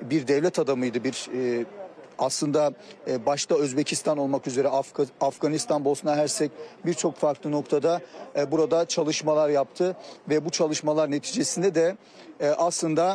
bir devlet adamıydı. Aslında başta Özbekistan olmak üzere Afganistan, Bosna Hersek birçok farklı noktada burada çalışmalar yaptı. Ve bu çalışmalar neticesinde de aslında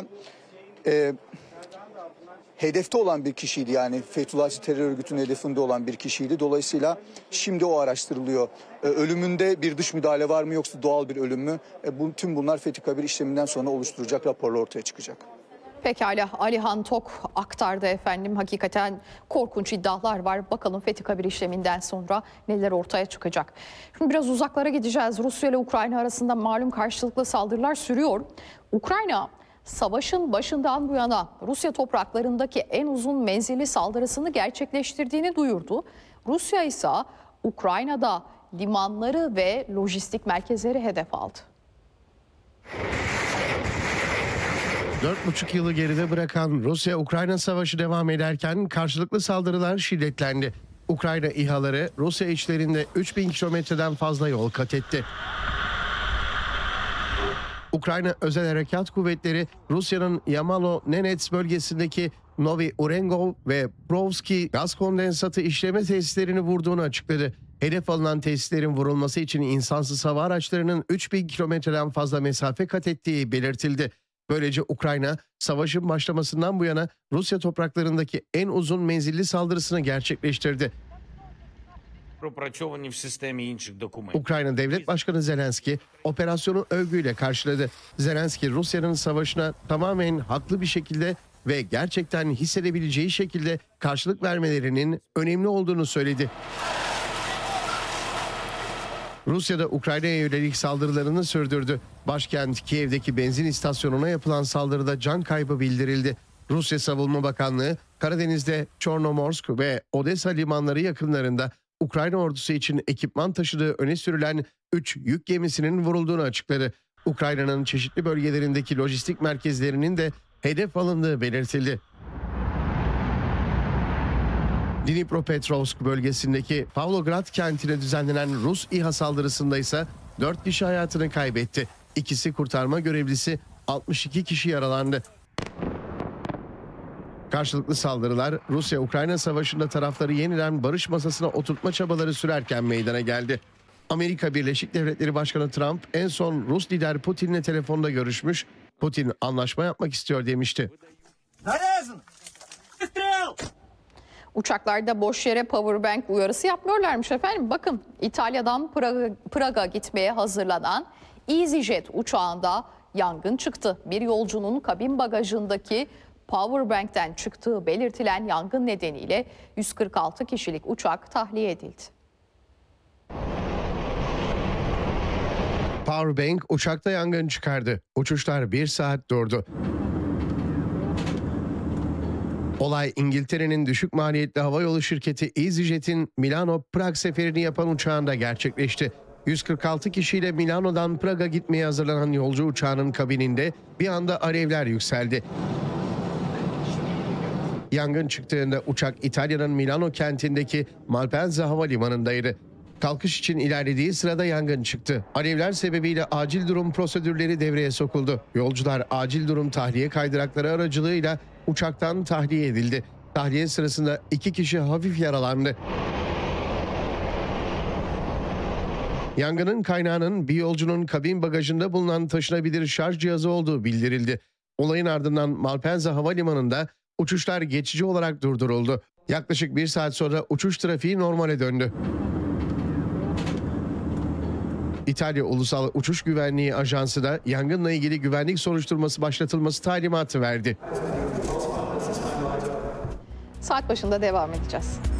hedefte olan bir kişiydi, yani Fethullahçı terör örgütünün hedefinde olan bir kişiydi. Dolayısıyla şimdi o araştırılıyor. Ölümünde bir dış müdahale var mı, yoksa doğal bir ölüm mü? Tüm bunlar Fethi Kabir işleminden sonra oluşturacak raporla ortaya çıkacak. Pekala, Alihan Tok aktardı efendim. Hakikaten korkunç iddialar var. Bakalım Fethi Kabir işleminden sonra neler ortaya çıkacak. Şimdi biraz uzaklara gideceğiz. Rusya ile Ukrayna arasında malum karşılıklı saldırılar sürüyor. Ukrayna savaşın başından bu yana Rusya topraklarındaki en uzun menzilli saldırısını gerçekleştirdiğini duyurdu. Rusya ise Ukrayna'da limanları ve lojistik merkezleri hedef aldı. 4,5 yılı geride bırakan Rusya-Ukrayna savaşı devam ederken karşılıklı saldırılar şiddetlendi. Ukrayna İHA'ları Rusya içlerinde 3000 kilometreden fazla yol kat etti. Ukrayna Özel Harekat Kuvvetleri Rusya'nın Yamalo-Nenets bölgesindeki Novi Urengov ve Brovski gaz kondensatı işleme tesislerini vurduğunu açıkladı. Hedef alınan tesislerin vurulması için insansız hava araçlarının 3000 kilometreden fazla mesafe kat ettiği belirtildi. Böylece Ukrayna, savaşın başlamasından bu yana Rusya topraklarındaki en uzun menzilli saldırısını gerçekleştirdi. Ukrayna Devlet Başkanı Zelenski operasyonu övgüyle karşıladı. Zelenski, Rusya'nın savaşına tamamen haklı bir şekilde ve gerçekten hissedebileceği şekilde karşılık vermelerinin önemli olduğunu söyledi. Rusya da Ukrayna'ya yönelik saldırılarını sürdürdü. Başkent Kiev'deki benzin istasyonuna yapılan saldırıda can kaybı bildirildi. Rusya Savunma Bakanlığı, Karadeniz'de Çornomorsk ve Odessa limanları yakınlarında Ukrayna ordusu için ekipman taşıdığı öne sürülen 3 yük gemisinin vurulduğunu açıkladı. Ukrayna'nın çeşitli bölgelerindeki lojistik merkezlerinin de hedef alındığı belirtildi. Dnipropetrovsk bölgesindeki Pavlograd kentine düzenlenen Rus İHA saldırısında ise 4 kişi hayatını kaybetti. İkisi kurtarma görevlisi, 62 kişi yaralandı. Karşılıklı saldırılar Rusya-Ukrayna savaşında tarafları yeniden barış masasına oturtma çabaları sürerken meydana geldi. Amerika Birleşik Devletleri Başkanı Trump en son Rus lider Putin'le telefonda görüşmüş. Putin anlaşma yapmak istiyor demişti. Uçaklarda boş yere powerbank uyarısı yapmıyorlarmış efendim. Bakın, İtalya'dan Prag'a gitmeye hazırlanan EasyJet uçağında yangın çıktı. Bir yolcunun kabin bagajındaki powerbank'ten çıktığı belirtilen yangın nedeniyle 146 kişilik uçak tahliye edildi. Powerbank uçakta yangın çıkardı. Uçuşlar 1 saat durdu. Olay, İngiltere'nin düşük maliyetli havayolu şirketi EasyJet'in Milano-Prag seferini yapan uçağında gerçekleşti. 146 kişiyle Milano'dan Prag'a gitmeye hazırlanan yolcu uçağının kabininde bir anda alevler yükseldi. Yangın çıktığında uçak İtalya'nın Milano kentindeki Malpensa Havalimanı'ndaydı. Kalkış için ilerlediği sırada yangın çıktı. Alevler sebebiyle acil durum prosedürleri devreye sokuldu. Yolcular acil durum tahliye kaydırakları aracılığıyla uçaktan tahliye edildi. Tahliye sırasında 2 kişi hafif yaralandı. Yangının kaynağının bir yolcunun kabin bagajında bulunan taşınabilir şarj cihazı olduğu bildirildi. Olayın ardından Malpensa Havalimanı'nda uçuşlar geçici olarak durduruldu. Yaklaşık 1 saat sonra uçuş trafiği normale döndü. İtalya Ulusal Uçuş Güvenliği Ajansı da yangınla ilgili güvenlik soruşturması başlatılması talimatı verdi. Saat başında devam edeceğiz.